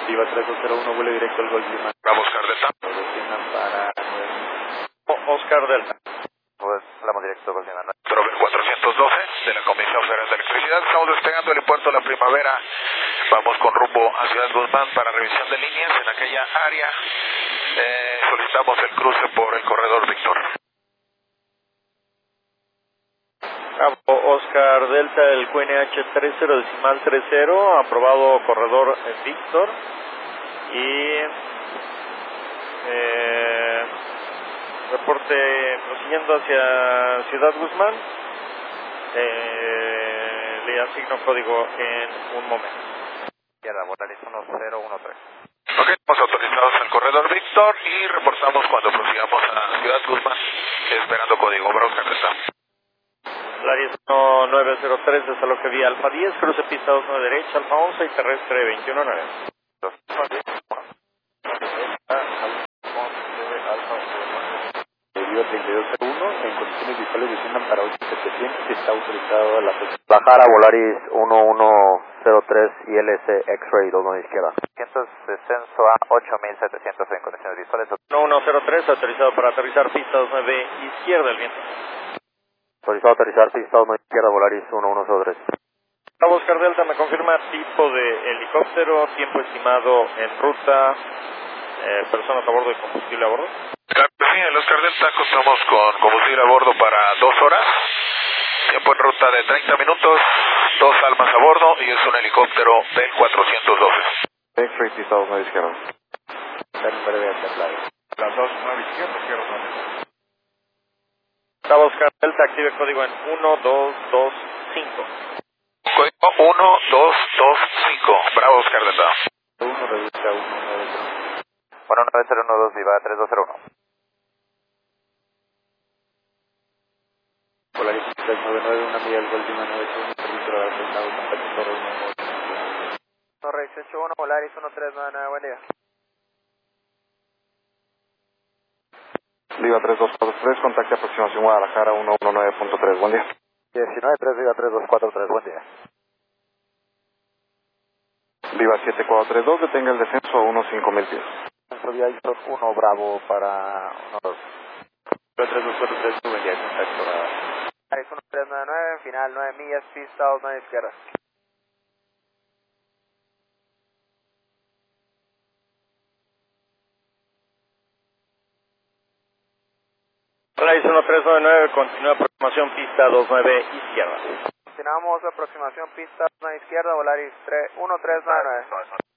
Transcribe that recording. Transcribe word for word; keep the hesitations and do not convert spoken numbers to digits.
Viva tres dos cero uno, vuelo directo al Gol Lima. Bravo, Oscar Delta. Desciendan para o- Oscar Delta. Pues hablamos directo, Gol Lima. Trover cuatrocientos doce de la Comisión Federal de Electricidad. Estamos despegando el puerto de la Primavera. Vamos con rumbo a Ciudad Guzmán para revisión de líneas en aquella área. Eh, solicitamos el cruce por el corredor Víctor. Bravo, Oscar Delta, el Q N H treinta decimal treinta, aprobado corredor Víctor. Y eh, reporte prosiguiendo hacia Ciudad Guzmán. Eh, le asigno código en un momento. Izquierda, Volaris uno cero uno tres. Ok, estamos autorizados al corredor Víctor y reportamos cuando prosigamos a Ciudad Guzmán, esperando código. Bravo, Oscar Delta. Volaris uno nueve cero tres, desde lo que vía Alfa diez, cruce pista dos nueve derecha, Alfa once y terrestre veintiuno nueve. Viva treinta y dos cero uno, en condiciones visuales desciendan para ocho mil setecientos y está autorizado a la fecha. Bajar a Volaris uno uno cero tres y L S X-Ray dos nueve izquierda. cientos descenso a ocho mil setecientos en condiciones visuales. uno uno cero tres, autorizado para aterrizar pista dos nueve izquierda, el viento. Autorizado a aterrizar pista dos nueve izquierda, Volaris uno uno cero tres. Bravo, Oscar Delta, me confirma tipo de helicóptero, tiempo estimado en ruta, eh, personas a bordo y combustible a bordo. Claro que sí, el Oscar Delta contamos con combustible a bordo para dos horas. Tiempo en ruta de treinta minutos, dos almas a bordo y es un helicóptero del cuatrocientos doce. X-Ray pista dos nueve izquierda. En breve templado. Las dos nueve izquierda, izquierda nueve. Bravo, Oscar Delta, active código en uno dos dos cinco. Código uno dos dos cinco. Bravo, Oscar Delta. uno reduce a uno nueve cero. Bueno, nueve cero uno dos, Viva tres dos cero uno. Volaris tres nueve nueve, una milla del Gol Lima nueve cero uno, servicio de asignado, contacto Torre uno. Torre dieciocho uno, Volaris uno tres nueve nueve, buen día. Viva tres dos cuatro tres, contacte aproximación Guadalajara uno uno nueve punto tres, buen día. diecinueve tres, Viva tres dos cuatro tres, buen día. Viva siete cuatro tres dos, detenga el descenso a uno cinco mil pies. Vía Houston uno Bravo para uno dos. tres dos cuatro tres, buen día, contacto a... Volaris uno tres nueve nueve, final nueve millas, pista dos nueve izquierda. Volaris uno tres nueve nueve, continúa aproximación pista dos nueve izquierda. Continuamos aproximación pista dos nueve izquierda, Volaris uno tres nueve nueve.